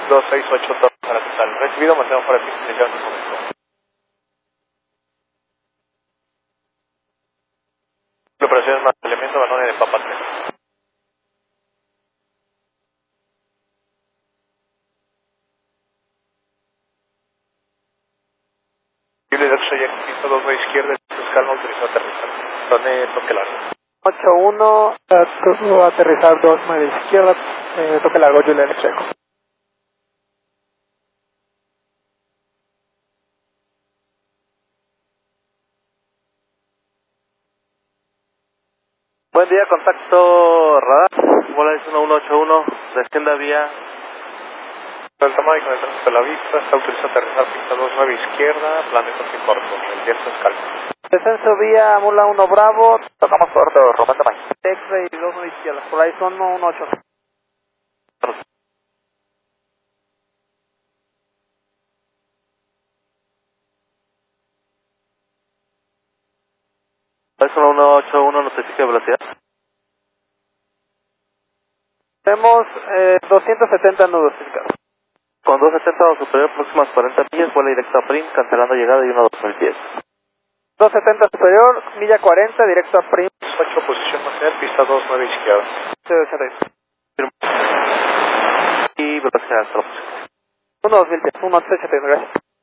268 Torres para total. Recibido, mantenemos para pista inicial en este momento. La operación es más elemento Banone de Papa 3. Libre de soy aquí, pista 2 izquierda, calma, autorizado a aterrizar. Donde toque largo. 81, aterrizar 2 izquierda, toque largo, Julián Checo. Buen día, contacto radar, Volaris 1181, descienda vía. El tamaño con el tránsito de la vista, está autorizado a aterrizar pista 29 izquierda, planeta sin corto, el viento es calmo. Descenso vía Mula 1 Bravo, tocamos corto, Román Tamayo. X-Ray 29 izquierda, Volaris 118. Volaris 1181, notifica velocidad. Tenemos 270 nudos fiscales. Con 270 o superior, próximas 40 millas, vuela directo a Prim, cancelando llegada y 1-2000 pies. 270 superior, milla 40, directo a Prim. 8, posición marginal, pista 29 izquierda. 80. Y velocidad hasta la posición. 1-2000 pies, 1-80, gracias.